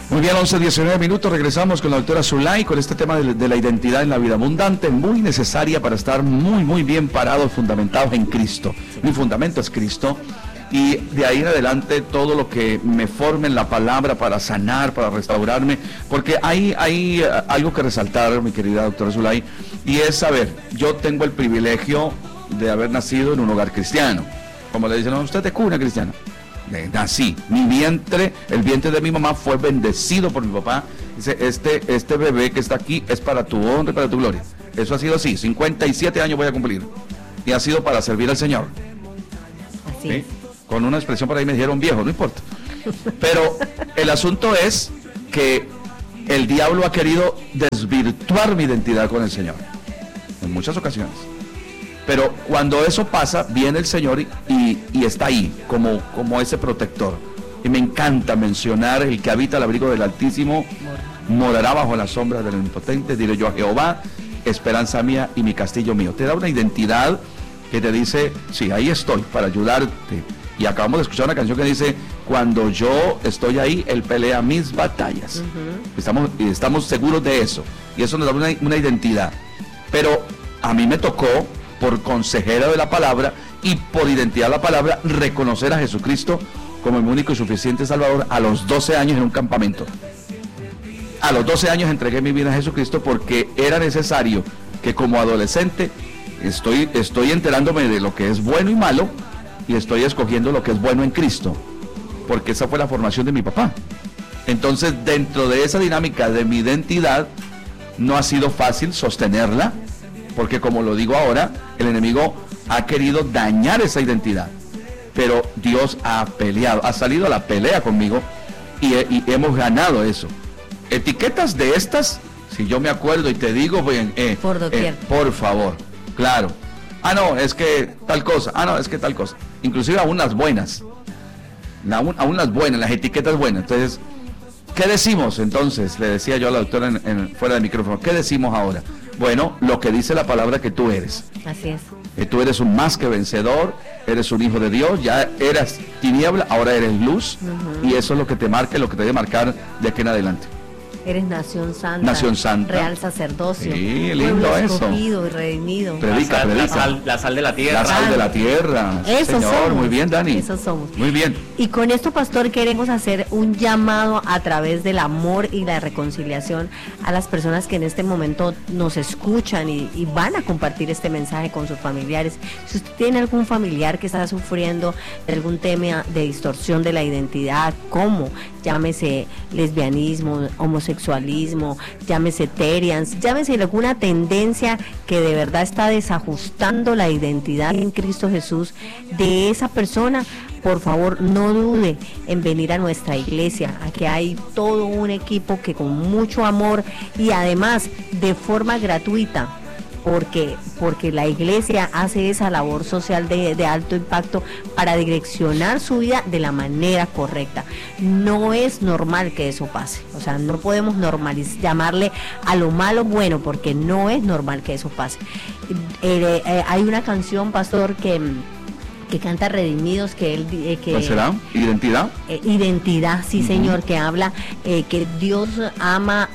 Muy bien, 11:19 minutos, regresamos con la doctora Zulay con este tema de la identidad en la vida abundante, muy necesaria para estar muy bien parados, fundamentados en Cristo. Mi fundamento es Cristo, y de ahí en adelante todo lo que me forme en la palabra para sanar, para restaurarme, porque hay algo que resaltar, mi querida doctora Zulay, y es saber, yo tengo el privilegio de haber nacido en un hogar cristiano. Como le dicen, no, usted es de cuna cristiana. Nací, mi vientre, el vientre de mi mamá fue bendecido por mi papá. Dice, este bebé que está aquí es para tu honra y para tu gloria. Eso ha sido así, 57 años voy a cumplir. Y ha sido para servir al Señor. Así ¿Sí? es. Con una expresión por ahí me dijeron viejo, no importa. Pero el asunto es que el diablo ha querido desvirtuar mi identidad con el Señor. En muchas ocasiones. Pero cuando eso pasa, viene el Señor y está ahí, como ese protector. Y me encanta mencionar, el que habita al abrigo del Altísimo, morará bajo la sombra del Omnipotente, diré yo a Jehová, esperanza mía y mi castillo mío. Te da una identidad que te dice, sí, ahí estoy, para ayudarte. Y acabamos de escuchar una canción que dice, cuando yo estoy ahí, Él pelea mis batallas. Estamos seguros de eso. Y eso nos da una identidad. Pero a mí me tocó, por consejera de la palabra y por identidad de la palabra, reconocer a Jesucristo como mi único y suficiente Salvador a los 12 años en un campamento. A los 12 años entregué mi vida a Jesucristo porque era necesario que como adolescente estoy enterándome de lo que es bueno y malo y estoy escogiendo lo que es bueno en Cristo, porque esa fue la formación de mi papá. Entonces, dentro de esa dinámica de mi identidad, no ha sido fácil sostenerla, porque como lo digo ahora, el enemigo ha querido dañar esa identidad, pero Dios ha peleado, ha salido a la pelea conmigo y hemos ganado eso. Etiquetas de estas, si yo me acuerdo y te digo, por doquier. Por favor, claro. Ah, no, es que tal cosa. Ah, no, es que tal cosa. Inclusive aún las buenas. Aún las buenas, las etiquetas buenas. Entonces, ¿qué decimos entonces? Le decía yo a la doctora fuera del micrófono. ¿Qué decimos ahora? Bueno, lo que dice la palabra que tú eres. Así es. Que tú eres un más que vencedor, eres un hijo de Dios, ya eras tiniebla, ahora eres luz, y eso es lo que te marca, lo que te debe marcar de aquí en adelante. Eres nación santa. Nación santa. Real sacerdocio. Sí, lindo pueblo eso. Escogido y redimido. Predica. La sal de la tierra. La sal de la tierra. Eso Señor, somos. muy bien, Dani. Eso somos. Muy bien. Y con esto, pastor, queremos hacer un llamado a través del amor y la reconciliación a las personas que en este momento nos escuchan y van a compartir este mensaje con sus familiares. Si usted tiene algún familiar que está sufriendo de algún tema de distorsión de la identidad, como llámese lesbianismo, homosexualismo, llámese terians, llámese alguna tendencia que de verdad está desajustando la identidad en Cristo Jesús de esa persona, por favor no dude en venir a nuestra iglesia. Aquí hay todo un equipo que con mucho amor y además de forma gratuita, porque la iglesia hace esa labor social de alto impacto para direccionar su vida de la manera correcta. No es normal que eso pase, o sea, no podemos llamarle a lo malo bueno, porque no es normal que eso pase. Hay una canción, pastor, que canta Redimidos, ¿Cuál será? ¿Identidad? Identidad, sí, señor, que habla que Dios ama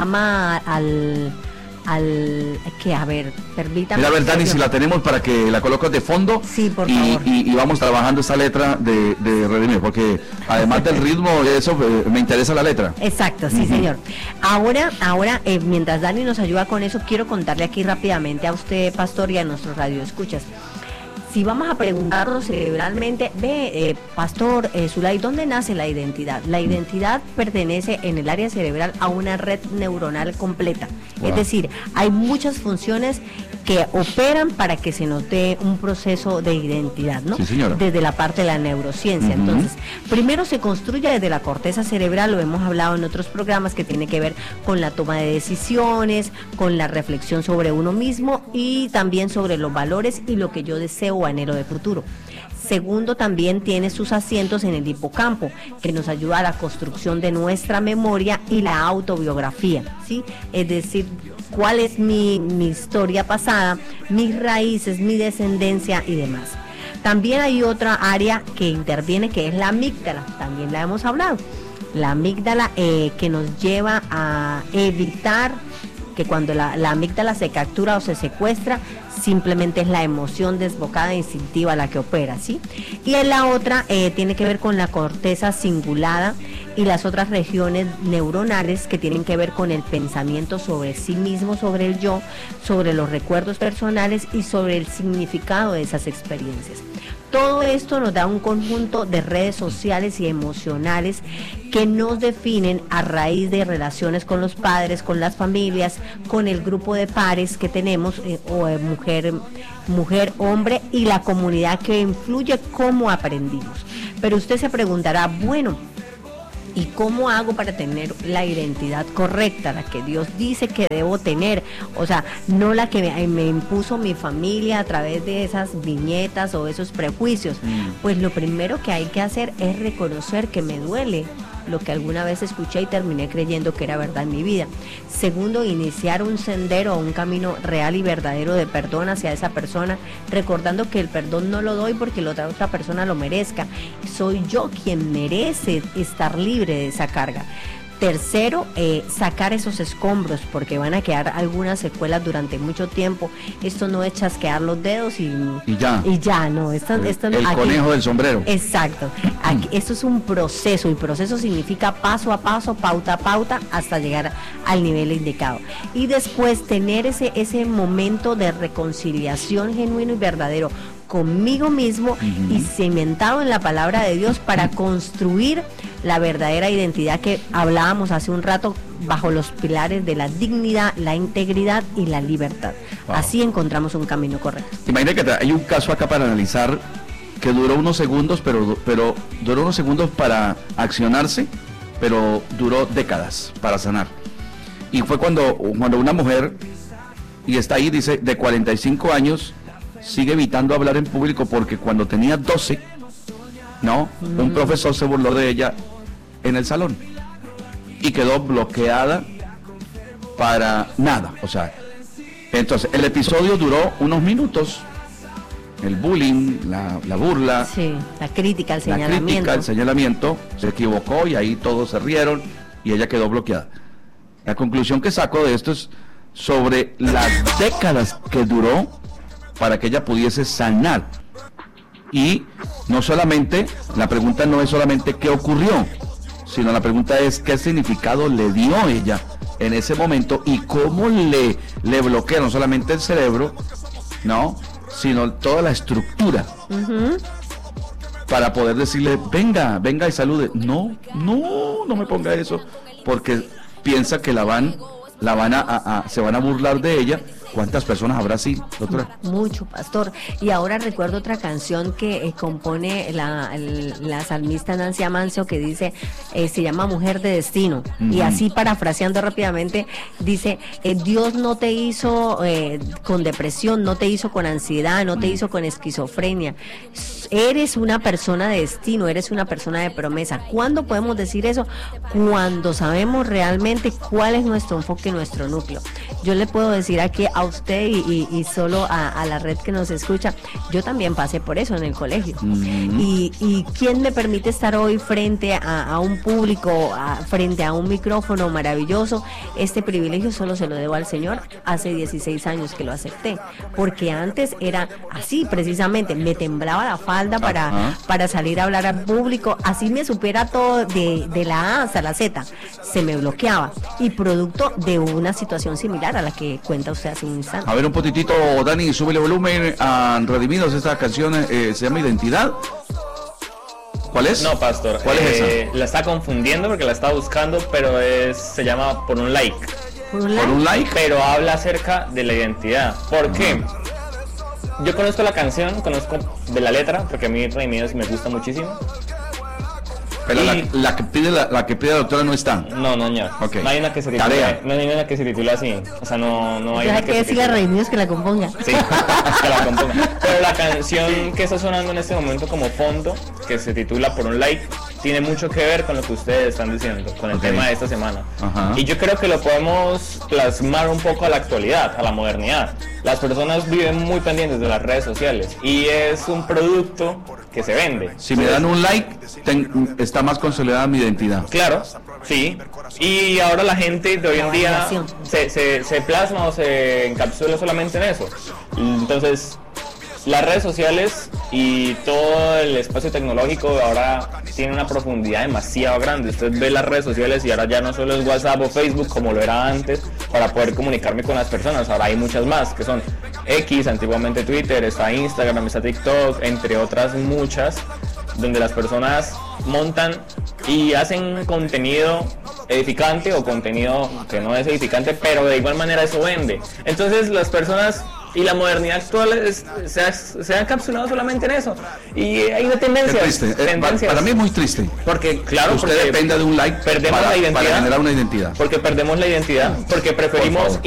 que, a ver, permítame. Mira, a ver, Dani, si la tenemos para que la coloques de fondo. Sí, por favor. Y vamos trabajando esa letra de Redimido, porque además del ritmo, eso me interesa la letra. Exacto, sí, señor. Ahora, mientras Dani nos ayuda con eso, quiero contarle aquí rápidamente a usted, pastor, y a nuestros radioescuchas. Si vamos a preguntarnos cerebralmente, pastor Zulay, ¿dónde nace la identidad? La identidad pertenece en el área cerebral a una red neuronal completa. Wow. Es decir, hay muchas funciones que operan para que se note un proceso de identidad, ¿no? Sí, señora. Desde la parte de la neurociencia. Entonces, primero se construye desde la corteza cerebral, lo hemos hablado en otros programas, que tiene que ver con la toma de decisiones, con la reflexión sobre uno mismo y también sobre los valores y lo que yo deseo o anhelo de futuro. Segundo, también tiene sus asientos en el hipocampo, que nos ayuda a la construcción de nuestra memoria y la autobiografía, ¿sí? Es decir, cuál es mi historia pasada, mis raíces, mi descendencia y demás. También hay otra área que interviene, que es la amígdala, también la hemos hablado. La amígdala que nos lleva a evitar que cuando la amígdala se captura o se secuestra, simplemente es la emoción desbocada e instintiva la que opera, ¿sí? Y en la otra tiene que ver con la corteza cingulada y las otras regiones neuronales que tienen que ver con el pensamiento sobre sí mismo, sobre el yo, sobre los recuerdos personales y sobre el significado de esas experiencias. Todo esto nos da un conjunto de redes sociales y emocionales que nos definen a raíz de relaciones con los padres, con las familias, con el grupo de pares que tenemos, mujer, hombre, y la comunidad que influye cómo aprendimos. Pero usted se preguntará, bueno, ¿y cómo hago para tener la identidad correcta, la que Dios dice que debo tener? O sea, no la que me impuso mi familia a través de esas viñetas o esos prejuicios. Pues lo primero que hay que hacer es reconocer que me duele lo que alguna vez escuché y terminé creyendo que era verdad en mi vida. Segundo, iniciar un sendero o un camino real y verdadero de perdón hacia esa persona, recordando que el perdón no lo doy porque la otra persona lo merezca. Soy yo quien merece estar libre de esa carga. Tercero, sacar esos escombros porque van a quedar algunas secuelas durante mucho tiempo. Esto no es chasquear los dedos y ya, no. El aquí, conejo del sombrero. Exacto. Aquí, esto es un proceso y proceso significa paso a paso, pauta a pauta, hasta llegar al nivel indicado. Y después tener ese momento de reconciliación genuino y verdadero conmigo mismo y cimentado en la palabra de Dios para construir la verdadera identidad que hablábamos hace un rato bajo los pilares de la dignidad, la integridad y la libertad. Wow. Así encontramos un camino correcto. Imagínate que hay un caso acá para analizar que duró unos segundos, pero duró unos segundos para accionarse, pero duró décadas para sanar. Y fue cuando una mujer, y está ahí, dice, de 45 años, sigue evitando hablar en público porque cuando tenía 12, un profesor se burló de ella en el salón y quedó bloqueada para nada. O sea, entonces el episodio duró unos minutos, el bullying, la burla, sí, la crítica, el señalamiento, se equivocó y ahí todos se rieron y ella quedó bloqueada. La conclusión que saco de esto es sobre las décadas que duró para que ella pudiese sanar. Y no solamente, la pregunta no es solamente qué ocurrió, sino la pregunta es qué significado le dio ella en ese momento y cómo le bloquea no solamente el cerebro, sino toda la estructura para poder decirle, venga y salude. No me ponga eso, porque piensa que se van a burlar de ella. ¿Cuántas personas habrá así, doctora? Mucho, pastor. Y ahora recuerdo otra canción que compone la salmista Nancy Amancio, que dice, se llama Mujer de Destino. Y así, parafraseando rápidamente, dice, Dios no te hizo con depresión, no te hizo con ansiedad, no te hizo con esquizofrenia. Eres una persona de destino, eres una persona de promesa. ¿Cuándo podemos decir eso? Cuando sabemos realmente cuál es nuestro enfoque, nuestro núcleo. Yo le puedo decir aquí a usted y solo a la red que nos escucha, yo también pasé por eso en el colegio. Y ¿quién me permite estar hoy frente a un público, frente a un micrófono maravilloso? Este privilegio solo se lo debo al Señor. Hace 16 años que lo acepté, porque antes era así, precisamente, me temblaba la falda para salir a hablar al público, así me supiera todo de la A hasta la Z, se me bloqueaba, y producto de una situación similar a la que cuenta usted hace un instante. A ver, un poquitito, Dani, súbele volumen a Redimidos. Esta canción se llama Identidad. ¿Cuál es? No, pastor. ¿Cuál es esa? La está confundiendo porque la está buscando, pero se llama Por un Like. ¿Por un like? Pero habla acerca de la identidad. ¿Por qué? Yo conozco la canción, conozco de la letra, porque a mí Redimidos me gusta muchísimo. Pero la que pide la doctora no está. No, señor. Okay. No hay una que se titula, no hay una que se titula así. O sea, no hay una que decirle a Redimidos que la componga. Sí, que la componga. Pero la canción que está sonando en este momento como fondo, que se titula Por un Like, tiene mucho que ver con lo que ustedes están diciendo, con el tema de esta semana. Ajá. Y yo creo que lo podemos plasmar un poco a la actualidad, a la modernidad. Las personas viven muy pendientes de las redes sociales y es un producto que se vende. Si me dan un like, está más consolidada mi identidad. Claro, sí. Y ahora la gente de hoy en día se plasma o se encapsula solamente en eso. Entonces, las redes sociales y todo el espacio tecnológico ahora tiene una profundidad demasiado grande. Usted ve las redes sociales y ahora ya no solo es WhatsApp o Facebook como lo era antes para poder comunicarme con las personas. Ahora hay muchas más que son X, antiguamente Twitter, está Instagram, está TikTok, entre otras muchas, donde las personas montan y hacen contenido edificante o contenido que no es edificante, pero de igual manera eso vende. Entonces las personas y la modernidad actual se ha encapsulado solamente en eso. Y hay una tendencia. Qué triste. Para mí es muy triste. Porque, claro, usted depende de un like perdemos la identidad, para generar una identidad. Porque perdemos la identidad, porque preferimos